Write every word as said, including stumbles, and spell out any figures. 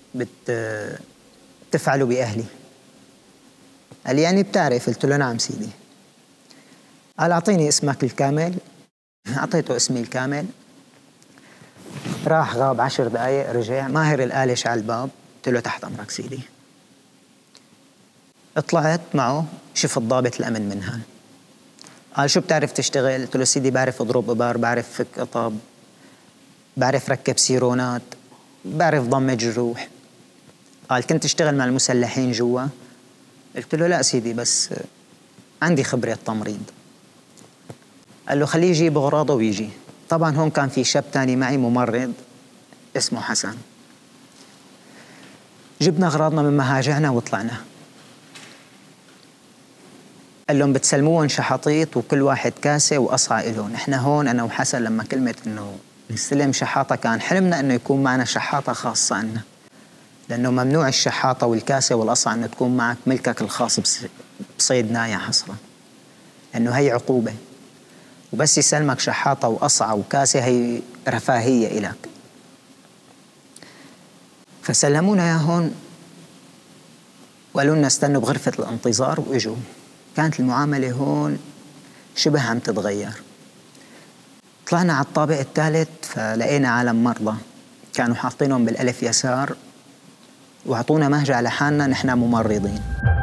بت تفعلوا بأهلي؟ قال لي يعني بتعرف؟ قلت له نعم سيدي. قال أعطيني اسمك الكامل. أعطيته اسمي الكامل. راح غاب عشر دقايق، رجع ماهر الآلش على الباب. قلت له تحت أمرك سيدي. طلعت معه، شفت ضابط الأمن من هان. قال شو بتعرف تشتغل؟ قلت له سيدي بعرف أضرب إبار، بعرف فك قطب، بعرف ركب سيرونات، بعرف ضم جروح. قال كنت تشتغل مع المسلحين جوا؟ قلت له لا سيدي بس عندي خبرة تمريض. قال له خليه يجيب أغراضه ويجي. طبعا هون كان في شاب تاني معي ممرض اسمه حسن. جبنا أغراضنا من مهاجعنا وطلعنا. قال لهم بتسلموهم شحاطيط وكل واحد كاسة وقصعة إله. نحن هون أنا وحسن لما كلمة إنه نستلم شحاطة كان حلمنا إنه يكون معنا شحاطة خاصة عنا، لأنه ممنوع الشحاطة والكاسة والقصعة إنه تكون معك ملكك الخاص بصيد ناية حصرا، لأنه هي عقوبة. وبس يسلمك شحاطة وقصعة وكاسة هي رفاهية إلك. فسلمونا يا هون وقالوا لنا استنوا بغرفة الانتظار وإجوا. كانت المعاملة هون شبه عم تتغير. طلعنا على الطابق الثالث فلقينا عالم مرضى كانوا حاطينهم بالألف يسار وعطونا مهجة على حالنا نحن ممرضين.